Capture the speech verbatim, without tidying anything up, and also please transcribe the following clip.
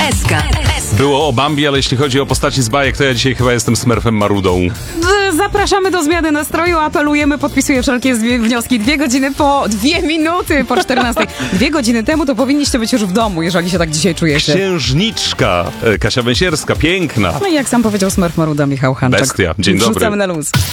S K. Było o Bambi, ale jeśli chodzi o postaci z bajek, to ja dzisiaj chyba jestem Smurfem Marudą. Zapraszamy do zmiany nastroju, apelujemy, podpisuję wszelkie zwie- wnioski. Dwie godziny po, dwie minuty po czternastej. Dwie godziny temu to powinniście być już w domu, jeżeli się tak dzisiaj czujecie. Księżniczka, e, Kasia Węsierska, piękna. No i jak sam powiedział Smurf Maruda, Michał Hanczak. Bestia, dzień dobry. Wrzucamy na luz.